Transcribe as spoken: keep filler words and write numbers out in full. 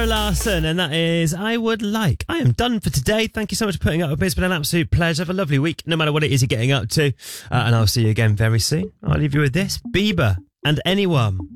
Zara Larsson, and that is I Would Like. I am done for today. Thank you so much for putting up with me. It's been an absolute pleasure. Have a lovely week, no matter what it is you're getting up to. Uh, and I'll see you again very soon. I'll leave you with this. Bieber and Anyone.